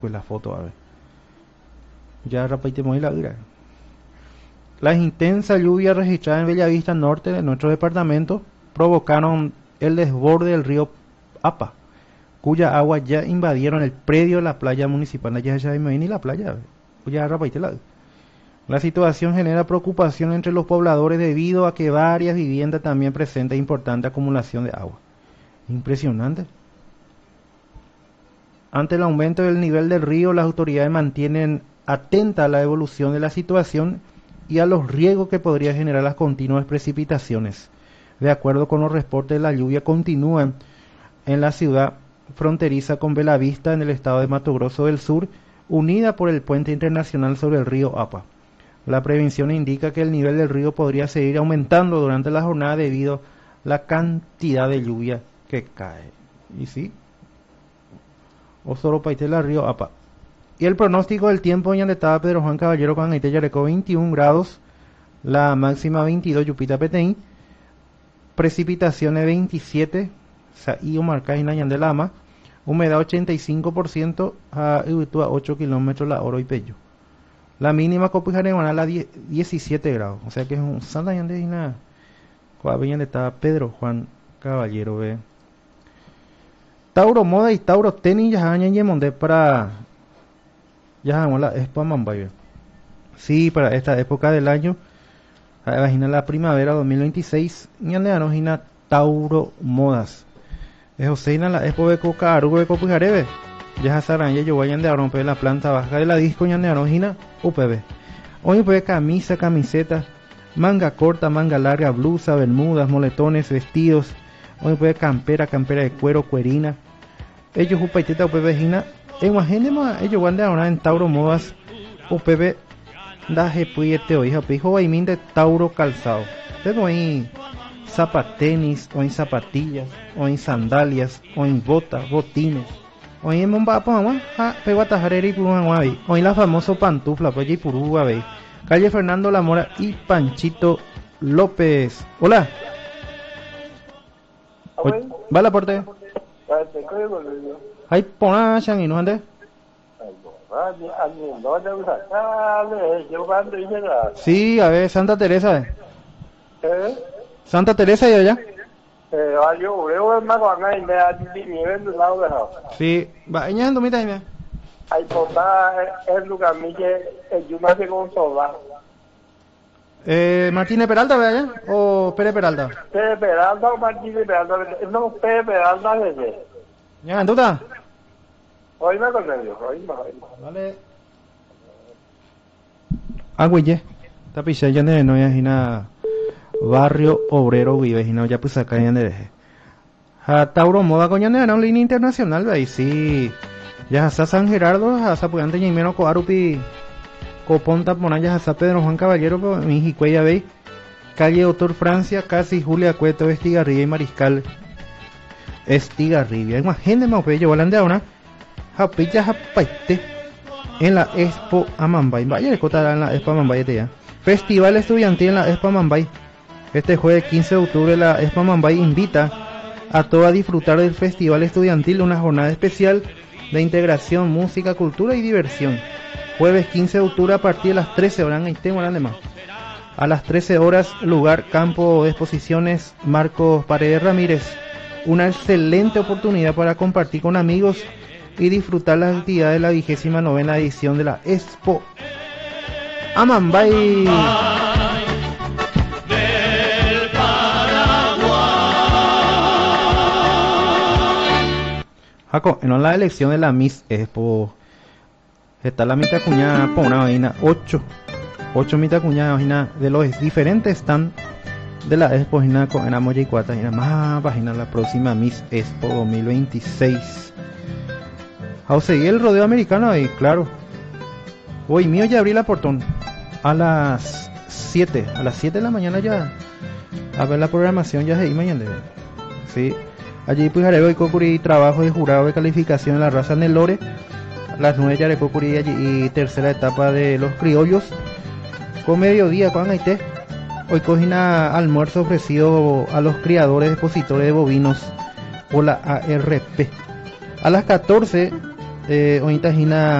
Pues la foto, a ver. Ya repetimos la ira. Las intensas lluvias registradas en Bellavista Norte de nuestro departamento provocaron el desborde del río Apa, cuya agua ya invadieron el predio de la playa municipal de Yajaimín y la playa. Ya repetimos la situación genera preocupación entre los pobladores debido a que varias viviendas también presentan importante acumulación de agua. Impresionante. Ante el aumento del nivel del río, las autoridades mantienen atenta a la evolución de la situación y a los riesgos que podría generar las continuas precipitaciones. De acuerdo con los reportes, la lluvia continúa en la ciudad fronteriza con Bellavista en el estado de Mato Grosso del Sur, unida por el puente internacional sobre el río Apa. La prevención indica que el nivel del río podría seguir aumentando durante la jornada debido a la cantidad de lluvia que cae. Y sí, Osoropaitela río Apa. Y el pronóstico del tiempo en estaba Pedro Juan Caballero con Aite Yareco 21 grados, la máxima 22 Yupita Peteín, precipitaciones 27, Saío Marcaina de Lama, humedad 85%, a 8 kilómetros la hora y pello. La mínima Copijaremana la 17 grados, o sea que es un Santa Yandina, cuando estaba Pedro Juan Caballero, ve. Tauro Moda y Tauro Tenis ya han yemonde para ya la Expo Mambay. Sí, para esta época del año, imagina la primavera 2026, ñandeanojina Tauro Modas. Es Joseina la Expo de Coca Arugo de Copijarebe. Ya Saranya yo vayan de a romper la planta baja de la disco ñandeanojina UPB. Hoy puede camisa, camiseta, manga corta, manga larga, blusa, bermudas, moletones, vestidos. Hoy puede campera de cuero, cuerina. Ellos upaiteta UPB gina. En Guajenema, ellos van de ahora en Tauro Modas UPB da jepuite hoy, japijo vaimin de Tauro calzado. Pero hay zapatenis, o en zapatillas, o en sandalias, o en botas, botines. O en Mombapo, pego a tajarera y Purumaguabi. O en la famosa pantufla, pues y Purumaguabi. Calle Fernando La Mora y Panchito López. Hola. ¿Va la porte? Hay pona changi no ande. Sí, a ver, Santa Teresa. Santa Teresa y allá. Sí, va, ella no mira ella. Hay toda el lugar que yo me hace con sola. Martínez Peralta, ¿ve allá? ¿O Pérez Peralta? Pérez Peralta o Martínez Peralta. No, Pérez Peralta desde. ¿Ya, tú estás? Hoy me acuerdo, hoy me. Vale. Ah, güey, esta picha ya no hay nada. Barrio Obrero vive, y no, ya pues acá ya deje. A Tauro Moda coña no línea internacional, ahí sí. Ya hasta San Gerardo, hasta Puyante y menos Coarupi. Coponta Ponaya, hasta Pedro Juan Caballero, mi hijueya ve. Calle Doctor Francia, casi Julia Cueto, Estigarribia y Mariscal Estigarribia. Hay más gente más bello, volante ahora. Japilla Japaite en la Expo Amambay. Vaya de cotar en la Expo Amambay ya. Festival estudiantil en la Expo Amambay. Este jueves 15 de octubre la Expo Amambay invita a todos a disfrutar del festival estudiantil, una jornada especial de integración, música, cultura y diversión. Jueves 15 de octubre a partir de las 13 horas en más. A las 13 horas, lugar Campo de Exposiciones Marcos Paredes Ramírez. Una excelente oportunidad para compartir con amigos y disfrutar las actividades de la 29ª edición de la Expo Amambay. Jaco, en la elección de la Miss Expo está la mitad cuñada por una vaina 8 mitad cuñada vaina de los diferentes stand de la Expo vaina con en Amoya y Cuata y más página la próxima Miss Expo 2026. A seguir el rodeo americano ahí, claro. Hoy mío ya abrí la portón a las 7 de la mañana ya a ver la programación ya ahí mañana. Sí. Allí pues haré hoy concurrí trabajo de jurado de calificación en la raza en el Lore. A las 9 ya haré concurrí allí y tercera etapa de los criollos. Con mediodía con Haití. Hoy cogina almuerzo ofrecido a los criadores expositores de bovinos por la ARP. A las 14 Ointa Hina